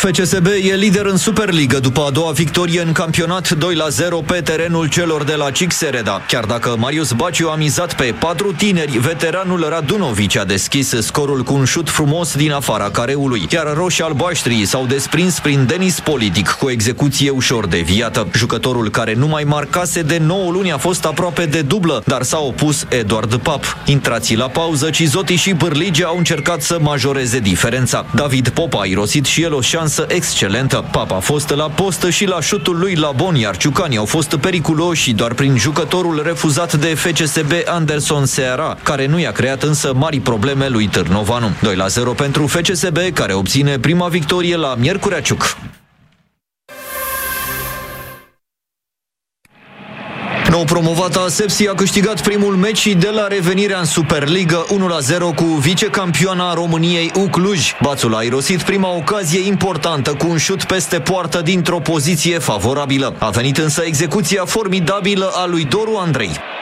FCSB e lider în Superligă după a doua victorie în campionat, 2-0 pe terenul celor de la Cixereda. Chiar dacă Marius Baciu a mizat pe 4 tineri, veteranul Radunovici a deschis scorul cu un șut frumos din afara careului, iar roșii-albaștrii s-au desprins prin Denis Politic cu o execuție ușor deviată. Jucătorul care nu mai marcase de 9 luni a fost aproape de dublă, dar s-a opus Eduard Pap. Intrații la pauză, Cizotti și Bârlige au încercat să majoreze diferența. David Popa a irosit și el o șansă excelentă. Pap a fost la post și la șutul lui Labon, iar ciucanii au fost periculoși doar prin jucătorul refuzat de FCSB Anderson Seara, care nu i-a creat însă mari probleme lui Târnovanu. 2-0 pentru FCSB, care obține prima victorie la Miercurea Ciuc. Nou promovata Sepsi a câștigat primul meci de la revenirea în Superligă 1-0 cu vicecampioana României Cluj. Bațul a irosit prima ocazie importantă cu un șut peste poartă dintr-o poziție favorabilă. A venit însă execuția formidabilă a lui Doru Andrei.